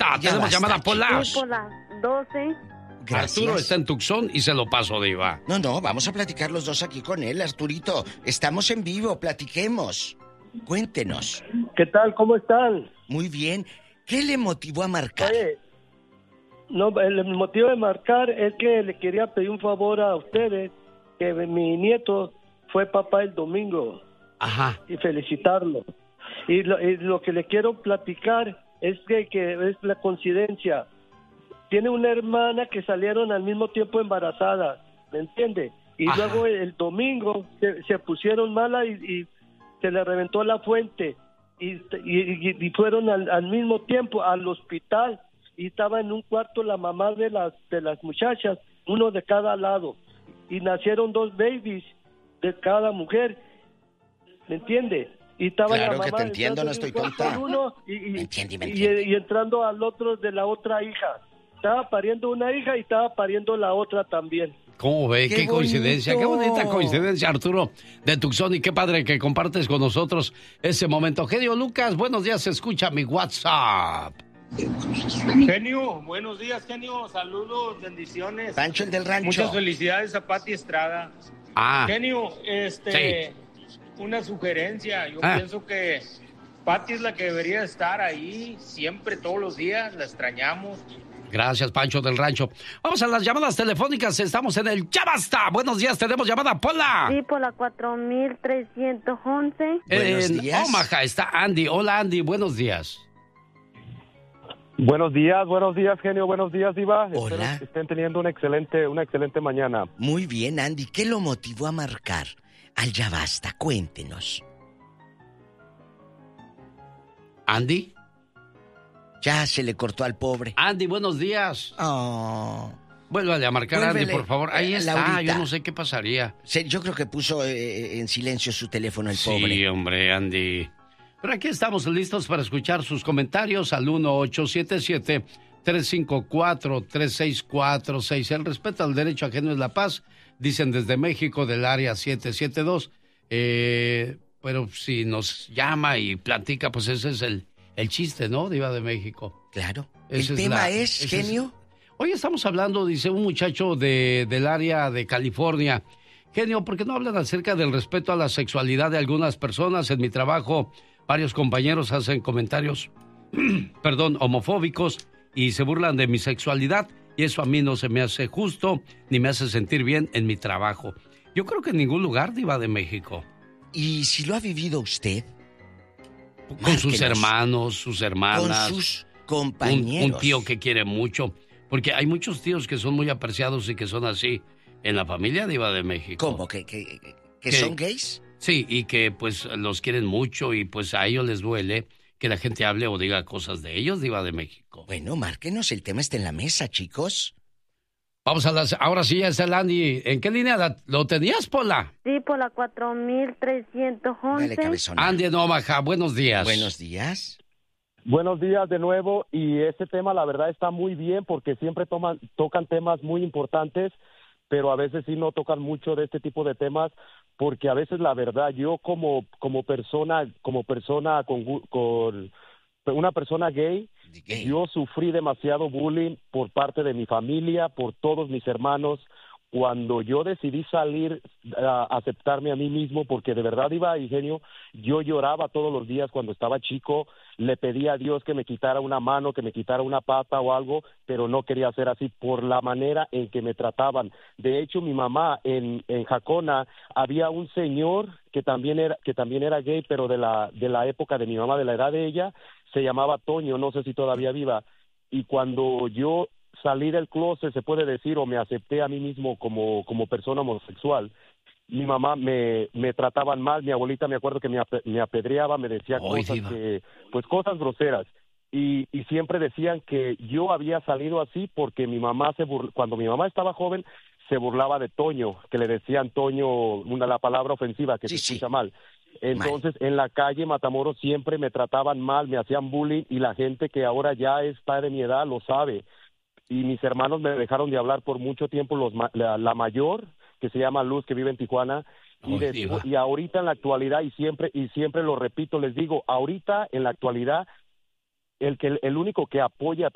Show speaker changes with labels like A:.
A: basta. Tenemos
B: basta,
A: llamada Pola.
C: Sí, por las 12.
B: Gracias.
A: Arturo está en Tucson y se lo paso, diva.
B: No, vamos a platicar los dos aquí con él, Arturito. Estamos en vivo, platiquemos. Cuéntenos.
D: ¿Qué tal? ¿Cómo están?
B: Muy bien. ¿Qué le motivó a marcar?
D: Oye, no, el motivo de marcar es que le quería pedir un favor a ustedes, que mi nieto fue papá el domingo.
A: Ajá.
D: Y felicitarlo. Y lo que le quiero platicar es que es la coincidencia. Tiene una hermana que salieron al mismo tiempo embarazadas, ¿me entiende? Y
A: Ajá.
D: luego el domingo se pusieron malas y se le reventó la fuente. Y fueron al mismo tiempo al hospital. Y estaba en un cuarto la mamá de las muchachas, uno de cada lado. Y nacieron 2 babies de cada mujer, ¿me entiende? Y estaba
B: Claro
D: la mamá
B: que te entiendo, no estoy tonta.
D: Me
B: entiende.
D: y entrando al otro de la otra hija. Estaba pariendo una hija y estaba pariendo la otra también.
A: ¿Cómo ve? Qué coincidencia, qué
B: bonito.
A: bonita coincidencia, Arturo, de Tucson, y qué padre que compartes con nosotros ese momento. Genio Lucas, buenos días, escucha mi WhatsApp.
E: Genio, buenos días, genio, saludos, bendiciones.
B: Pancho, el del rancho.
E: Muchas felicidades a Pati Estrada. Genio,
A: Sí.
E: una sugerencia, yo
A: Ah.
E: pienso que Pati es la que debería estar ahí siempre, todos los días, la extrañamos.
A: Gracias, Pancho del Rancho. Vamos a las llamadas telefónicas, estamos en el Ya Basta. Buenos días, tenemos llamada, Pola.
C: Sí, por la 4311.
B: Buenos
A: En
B: días.
A: Omaha está Andy. Hola, Andy, buenos días.
F: Buenos días, genio, buenos días, diva.
B: Hola.
F: Espero que estén teniendo una excelente mañana.
B: Muy bien, Andy. ¿Qué lo motivó a marcar al Ya Basta? Cuéntenos.
A: ¿Andy?
B: Ya se le cortó al pobre.
A: Andy, buenos días.
B: Oh.
A: Vuélvale a marcar,
B: Vuélvele,
A: Andy, por favor. Ahí está,
B: Laurita.
A: yo no sé qué pasaría.
B: Yo creo que puso en silencio su teléfono el
A: Sí,
B: pobre.
A: hombre, Andy. Pero aquí estamos listos para escuchar sus comentarios al 1877-354-3646. El respeto al derecho ajeno es la paz, dicen desde México, del área 772. Pero si nos llama y platica, pues ese es el chiste, ¿no, Diva de México?
B: Claro.
A: Esa
B: El
A: es
B: tema
A: la-
B: es,
A: esa es-
B: genio.
A: Hoy estamos hablando, dice un muchacho del área de California. Genio, ¿por qué no hablan acerca del respeto a la sexualidad de algunas personas? En mi trabajo, varios compañeros hacen comentarios, homofóbicos y se burlan de mi sexualidad y eso a mí no se me hace justo ni me hace sentir bien en mi trabajo. Yo creo que en ningún lugar, Diva de México.
B: ¿Y si lo ha vivido usted?
A: Con sus
B: Márquenos.
A: hermanos, sus hermanas.
B: Con sus compañeros.
A: Un tío que quiere mucho. Porque hay muchos tíos que son muy apreciados y que son así en la familia Diva de México.
B: ¿Cómo? ¿Que son gays?
A: Sí, y que pues los quieren mucho y pues a ellos les duele que la gente hable o diga cosas de ellos, Diva de México.
B: Bueno, márquenos, el tema está en la mesa, chicos.
A: Vamos a las... Ahora sí ya está el Andy. ¿En qué línea lo tenías, Pola?
C: Sí, por la 4311.
B: Dale, cabezón.
A: Andy en Omaha, buenos días.
B: Buenos días.
F: Buenos días de nuevo, y este tema la verdad está muy bien porque siempre tocan temas muy importantes, pero a veces sí no tocan mucho de este tipo de temas, porque a veces la verdad yo como persona con una persona gay, yo sufrí demasiado bullying por parte de mi familia, por todos mis hermanos. Cuando yo decidí salir a aceptarme a mí mismo, porque de verdad, Diva y genio, yo lloraba todos los días cuando estaba chico, le pedía a Dios que me quitara una mano, que me quitara una pata o algo, pero no quería hacer así por la manera en que me trataban. De hecho, mi mamá en Jacona había un señor que también era gay, pero de la época de mi mamá, de la edad de ella, se llamaba Toño, no sé si todavía viva. Y cuando yo salí del closet, se puede decir, o me acepté a mí mismo como persona homosexual, mi mamá me trataban mal, mi abuelita me acuerdo que me apedreaba, me decía cosas groseras, y siempre decían que yo había salido así porque mi mamá cuando mi mamá estaba joven se burlaba de Toño, que le decían Toño, la palabra ofensiva que se escucha mal. Entonces, en la calle Matamoros siempre me trataban mal, me hacían bullying, y la gente que ahora ya está de mi edad lo sabe. Y mis hermanos me dejaron de hablar por mucho tiempo, la mayor, que se llama Luz, que vive en Tijuana, y ahorita en la actualidad, y siempre lo repito, les digo, ahorita en la actualidad, el único que apoya